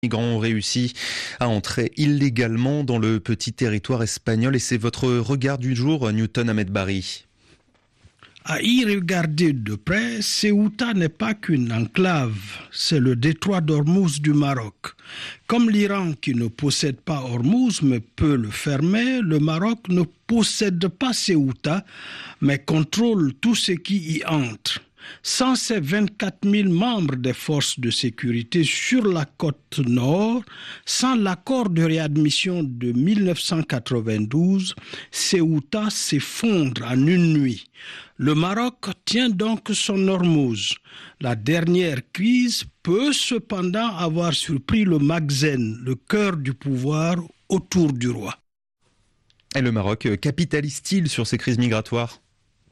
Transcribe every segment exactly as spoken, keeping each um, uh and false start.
migrants ont réussi à entrer illégalement dans le petit territoire espagnol. Et c'est votre regard du jour, Newton Ahmed Bari. À y regarder de près, Ceuta n'est pas qu'une enclave, c'est le détroit d'Ormuz du Maroc. Comme l'Iran qui ne possède pas Ormuz mais peut le fermer, le Maroc ne possède pas Ceuta mais contrôle tout ce qui y entre. Sans ces vingt-quatre mille membres des forces de sécurité sur la côte nord, sans l'accord de réadmission de mille neuf cent quatre-vingt-douze, Ceuta s'effondre en une nuit. Le Maroc tient donc son Ormuz. La dernière crise peut cependant avoir surpris le Maghreb, le cœur du pouvoir autour du roi. Et le Maroc capitalise-t-il sur ces crises migratoires ?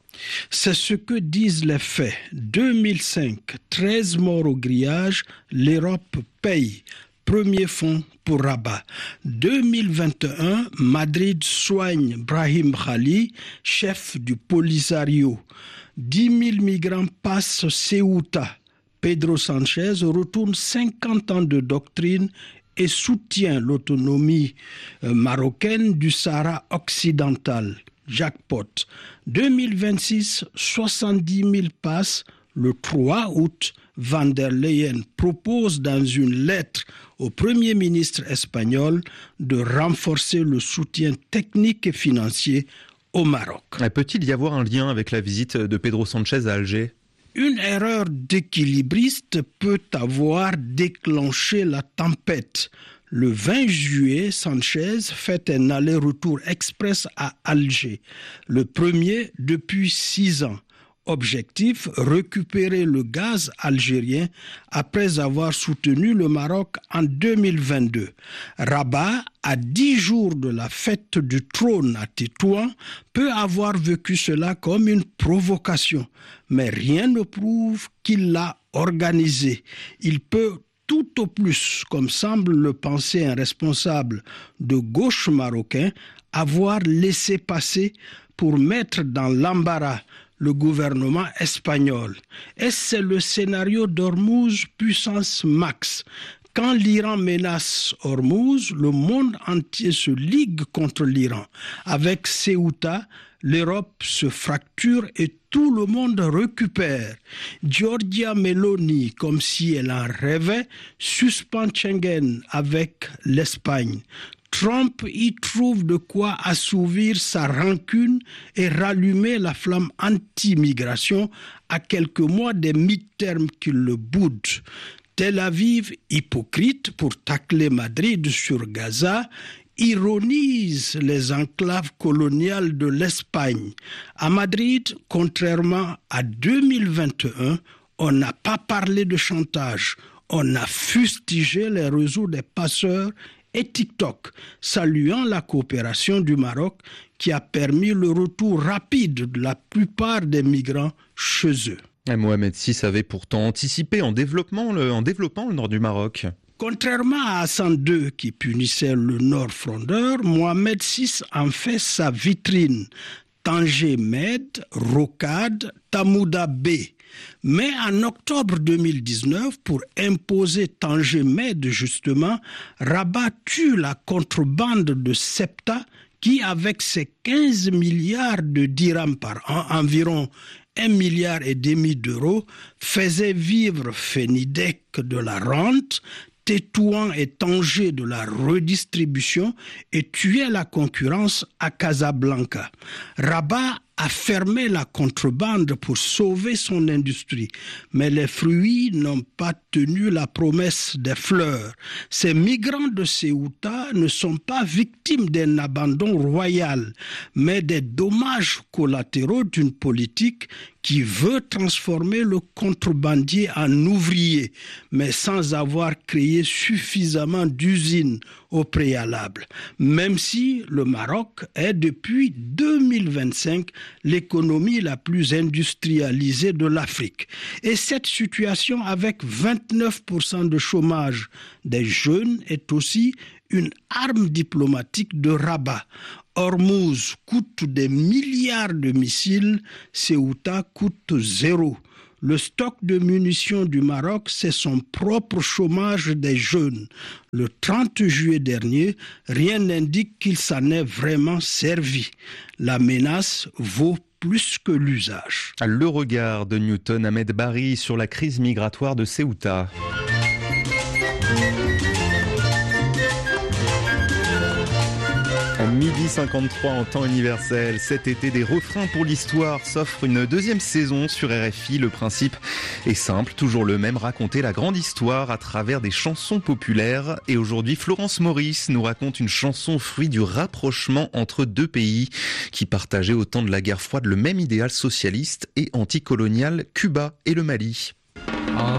C'est ce que disent les faits. deux mille cinq, treize morts au grillage, l'Europe paye. Premier fonds pour Rabat. deux mille vingt et un, Madrid soigne Brahim Ghali, chef du Polisario. dix mille migrants passent Ceuta. Pedro Sanchez retourne cinquante ans de doctrine et soutient l'autonomie marocaine du Sahara occidental. Jackpot. deux mille vingt-six, soixante-dix mille passes. Le trois août, Van der Leyen propose dans une lettre au Premier ministre espagnol de renforcer le soutien technique et financier au Maroc. Peut-il y avoir un lien avec la visite de Pedro Sanchez à Alger ? Une erreur d'équilibriste peut avoir déclenché la tempête. Le vingt juillet, Sanchez fait un aller-retour express à Alger, le premier depuis six ans. Objectif, récupérer le gaz algérien après avoir soutenu le Maroc en deux mille vingt-deux. Rabat, à dix jours de la fête du trône à Tétouan, peut avoir vécu cela comme une provocation, mais rien ne prouve qu'il l'a organisé. Il peut tout au plus, comme semble le penser un responsable de gauche marocain, avoir laissé passer pour mettre dans l'embarras le gouvernement espagnol. Et c'est le scénario d'Ormuz puissance max. Quand l'Iran menace Ormuz, le monde entier se ligue contre l'Iran. Avec Ceuta, l'Europe se fracture et tout le monde récupère. Giorgia Meloni, comme si elle en rêvait, suspend Schengen avec l'Espagne. Trump y trouve de quoi assouvir sa rancune et rallumer la flamme anti-migration à quelques mois des mi-termes qui le boudent. Tel Aviv, hypocrite pour tacler Madrid sur Gaza, ironise les enclaves coloniales de l'Espagne. À Madrid, contrairement à deux mille vingt et un, on n'a pas parlé de chantage. On a fustigé les réseaux des passeurs et TikTok, saluant la coopération du Maroc qui a permis le retour rapide de la plupart des migrants chez eux. Et Mohamed six avait pourtant anticipé en développant le, en développant le nord du Maroc. Contrairement à Hassan deux qui punissait le nord frondeur, Mohamed six en fait sa vitrine. Tanger Med, Rocade, Tamouda B. Mais en octobre deux mille dix-neuf, pour imposer Tanger Med justement, Rabat tue la contrebande de Septa qui, avec ses quinze milliards de dirhams par an, environ un milliard et demi d'euros, faisait vivre Fenidec de la rente, Tétouan et Tanger de la redistribution et tuait la concurrence à Casablanca. Rabat a fermé la contrebande pour sauver son industrie, mais les fruits n'ont pas tenu la promesse des fleurs. Ces migrants de Ceuta ne sont pas victimes d'un abandon royal, mais des dommages collatéraux d'une politique qui veut transformer le contrebandier en ouvrier, mais sans avoir créé suffisamment d'usines au préalable. Même si le Maroc est depuis deux mille vingt-cinq l'économie la plus industrialisée de l'Afrique. Et cette situation avec vingt-neuf pour cent de chômage des jeunes est aussi une arme diplomatique de Rabat. Ormuz coûte des milliards de missiles, Ceuta coûte zéro. Le stock de munitions du Maroc, c'est son propre chômage des jeunes. Le trente juillet dernier, rien n'indique qu'il s'en est vraiment servi. La menace vaut plus que l'usage. Le regard de Newton Ahmed Barry sur la crise migratoire de Ceuta. À midi cinquante-trois en temps universel, cet été, des refrains pour l'histoire s'offre une deuxième saison sur R F I. Le principe est simple, toujours le même, raconter la grande histoire à travers des chansons populaires. Et aujourd'hui, Florence Maurice nous raconte une chanson fruit du rapprochement entre deux pays qui partageaient au temps de la guerre froide le même idéal socialiste et anticolonial, Cuba et le Mali. En